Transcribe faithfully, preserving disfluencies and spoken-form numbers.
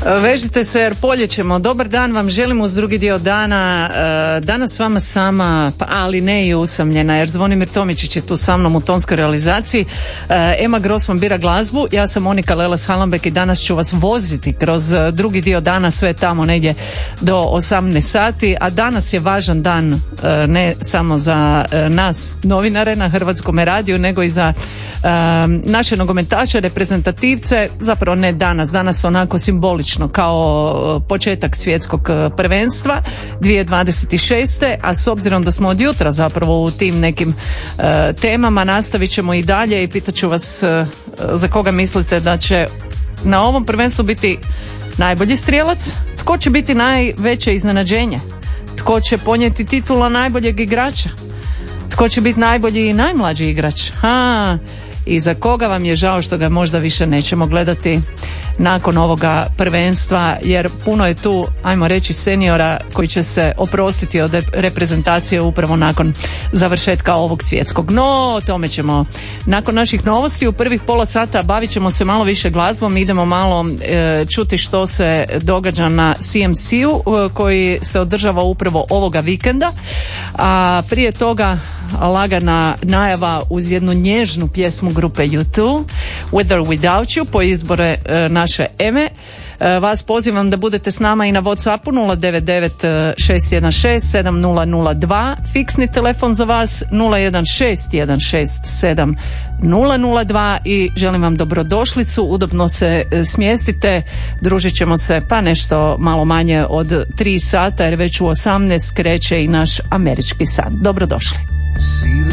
Vežite se jer poljećemo. Dobar dan vam želim uz drugi dio dana. Danas s vama sama, ali ne i usamljena, jer Zvonimir Tomičić je tu sa mnom u tonskoj realizaciji. Ema Grossman bira glazbu, ja sam Monika Leles-Hallenbeck i danas ću vas voziti kroz drugi dio dana, sve tamo negdje do osamnaest sati. A danas je važan dan ne samo za nas novinare na Hrvatskom radiju, nego i za naše nogometaše, reprezentativce. Zapravo ne danas, danas onako simbolično kao početak svjetskog prvenstva dvije tisuće dvadeset šeste. A s obzirom da smo od jutra zapravo u tim nekim uh, temama, nastavit ćemo i dalje i pitat ću vas uh, za koga mislite da će na ovom prvenstvu biti najbolji strijelac, tko će biti najveće iznenađenje, tko će ponijeti titula najboljeg igrača, tko će biti najbolji i najmlađi igrač, ha, i za koga vam je žao što ga možda više nećemo gledati nakon ovoga prvenstva, jer puno je tu, ajmo reći, seniora koji će se oprostiti od reprezentacije upravo nakon završetka ovog svjetskog. No, o tome ćemo nakon naših novosti. U prvih pola sata bavit ćemo se malo više glazbom, idemo malo e, čuti što se događa na C M C-u e, koji se održava upravo ovoga vikenda, a prije toga lagana najava uz jednu nježnu pjesmu grupe U dva, With or Without You, po izbore e, naše Eme. E, vas pozivam da budete s nama i na WhatsAppu nula devet devet šest jedan šest sedam nula nula dva, fiksni telefon za vas nula jedan šest jedan šest sedam nula nula dva i želim vam dobrodošlicu, udobno se e, smjestite, družit ćemo se pa nešto malo manje od tri sata, jer već u osamnaest kreće i naš američki san. Dobrodošli.